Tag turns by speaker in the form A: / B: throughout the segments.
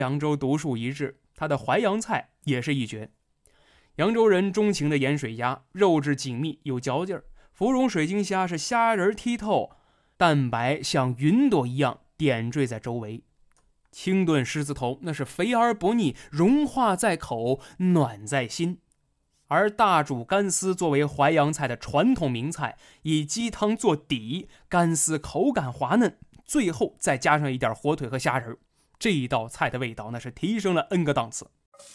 A: 扬州独树一帜，它的淮扬菜也是一绝。扬州人钟情的盐水鸭，肉质紧密有嚼劲儿；芙蓉水晶虾是虾仁剔透，蛋白像云朵一样点缀在周围。清炖狮子头那是肥而不腻，融化在口，暖在心。而大煮干丝作为淮扬菜的传统名菜，以鸡汤做底，干丝口感滑嫩，最后再加上一点火腿和虾仁，这一道菜的味道那是提升了 N 个档次。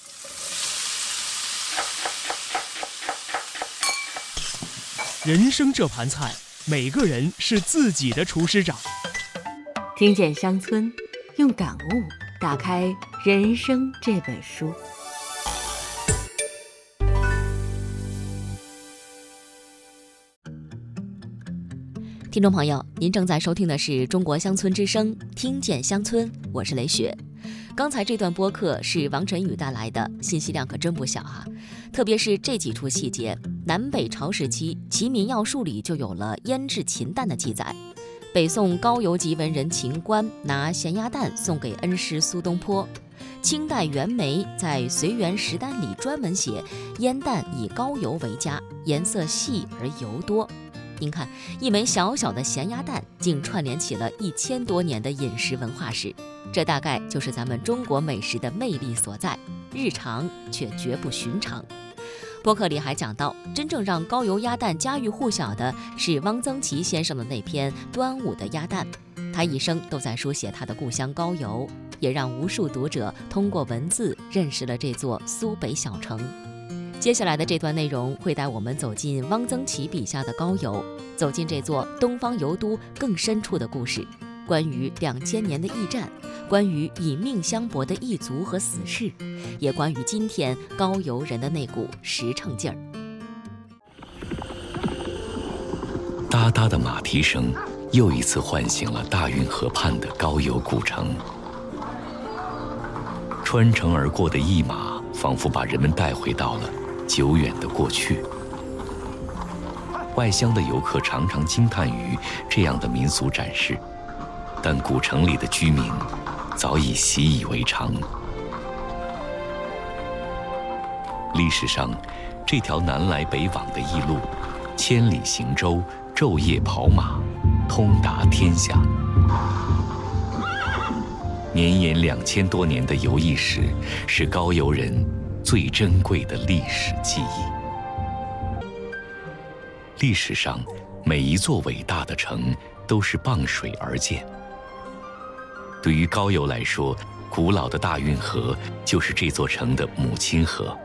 B: 人生这盘菜，每个人是自己的厨师长。
C: 听见乡村，用感悟打开人生这本书。
D: 听众朋友，您正在收听的是中国乡村之声，听见乡村，我是雷雪。刚才这段播客是王晨宇带来的，信息量可真不小啊！特别是这几处细节，南北朝时期《齐民要术》里就有了腌制禽蛋的记载。北宋高邮籍文人秦观拿咸鸭蛋送给恩师苏东坡。清代袁枚在《随园食单》里专门写，腌蛋以高邮为佳，颜色细而油多。您看，一枚小小的咸鸭蛋竟串联起了1000多年的饮食文化史，这大概就是咱们中国美食的魅力所在，日常却绝不寻常。播客里还讲到，真正让高邮鸭蛋家喻户晓的是汪曾祺先生的那篇《端午的鸭蛋》，他一生都在书写他的故乡高邮，也让无数读者通过文字认识了这座苏北小城。接下来的这段内容会带我们走进汪曾祺笔下的高邮，走进这座东方邮都更深处的故事，关于2000年的驿站，关于以命相搏的异族和死士，也关于今天高邮人的那股实诚劲儿。
E: 哒哒的马蹄声又一次唤醒了大运河畔的高邮古城。穿城而过的驿马仿佛把人们带回到了久远的过去。外乡的游客常常惊叹于这样的民俗展示，但古城里的居民早已习以为常。历史上，这条南来北往的驿路，千里行舟，昼夜跑马，通达天下。绵延2000多年的游艺史，是高邮人最珍贵的历史记忆。历史上，每一座伟大的城都是傍水而建。对于高邮来说，古老的大运河就是这座城的母亲河。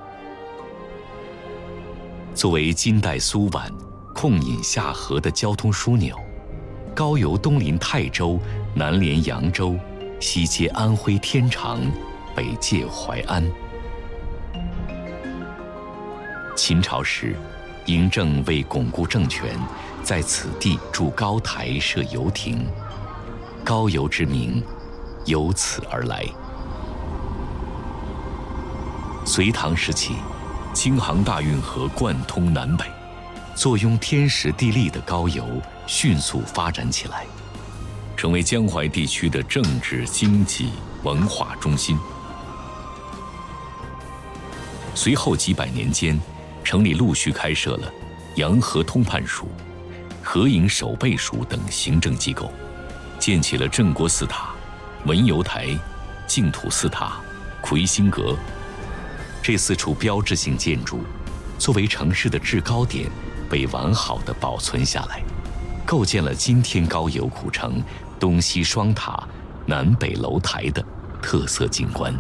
E: 作为金代苏皖控引下河的交通枢纽，高邮东临泰州，南连扬州，西接安徽天长，北界淮安。秦朝时，嬴政为巩固政权，在此地筑高台设游亭，高邮之名由此而来。隋唐时期，京杭大运河贯通南北，坐拥天时地利的高邮迅速发展起来，成为江淮地区的政治、经济、文化中心。随后几百年间，城里陆续开设了洋河通判署、河营守备署等行政机构，建起了镇国寺塔、文游台、净土寺塔、魁星阁。这4处标志性建筑，作为城市的制高点，被完好地保存下来，构建了今天高邮古城东西双塔、南北楼台的特色景观。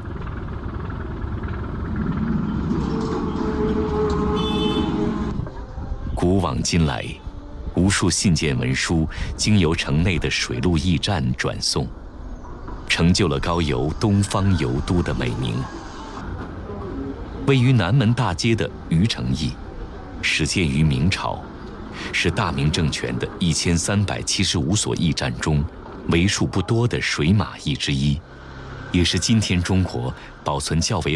E: 古往今来，无数信件文书经由城内的水陆驿站转送，成就了高邮东方邮都的美名。位于南门大街的虞城驿，始建于明朝，是大明政权的1375所驿站中为数不多的水马驿之一，也是今天中国保存较为